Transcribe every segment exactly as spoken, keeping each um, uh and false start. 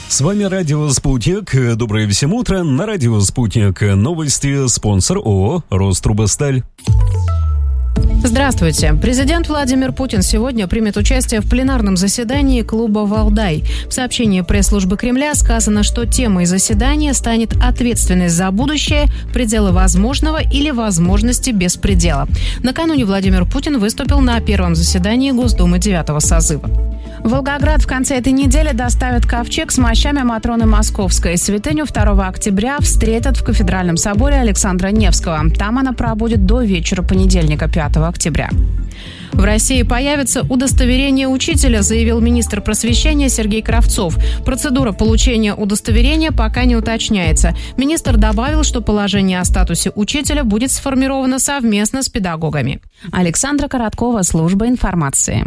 С вами Радио Спутник. Доброе всем утро. На Радио Спутник новости. Спонсор ООО «Рострубосталь». Здравствуйте. Президент Владимир Путин сегодня примет участие в пленарном заседании клуба «Валдай». В сообщении пресс-службы Кремля сказано, что темой заседания станет ответственность за будущее, пределы возможного или возможности беспредела. Накануне Владимир Путин выступил на первом заседании Госдумы девятого созыва. В Волгоград в конце этой недели доставят ковчег с мощами Матроны Московской. Святыню второго октября встретят в кафедральном соборе Александра Невского. Там она пробудет до вечера понедельника, пятого октября. В России появится удостоверение учителя, заявил министр просвещения Сергей Кравцов. Процедура получения удостоверения пока не уточняется. Министр добавил, что положение о статусе учителя будет сформировано совместно с педагогами. Александра Короткова, служба информации.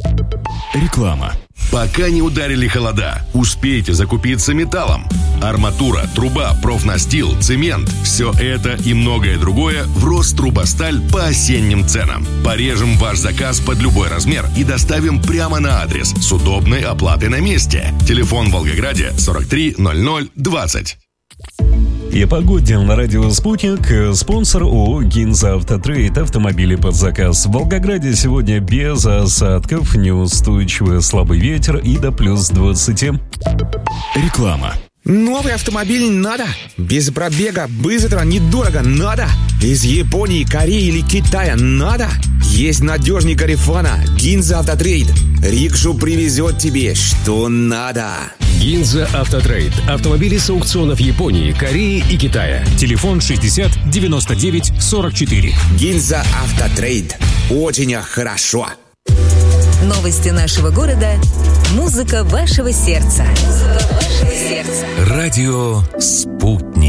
Реклама. Пока не ударили холода, успейте закупиться металлом. Арматура, труба, профнастил, цемент – все это и многое другое в Рострубосталь по осенним ценам. Порежем ваш заказ под любой размер и доставим прямо на адрес с удобной оплатой на месте. Телефон в Волгограде сорок три ноль ноль двадцать. И о погоде на Радио Спутник. Спонсор ООО «Гинза Автотрейд». Автомобили под заказ. В Волгограде сегодня без осадков, неустойчивый слабый ветер и до плюс двадцати. Реклама. Новый автомобиль надо? Без пробега, быстро, недорого надо? Из Японии, Кореи или Китая надо? Есть надежный Гарифана, Гинза Автотрейд. Рикшу привезет тебе, что надо. Гинза Автотрейд. Автомобили с аукционов Японии, Кореи и Китая. Телефон шестьдесят девяносто девять сорок четыре. Гинза Автотрейд. Очень хорошо. Новости нашего города. Музыка вашего сердца. Музыка вашего сердца. Радио Спутник.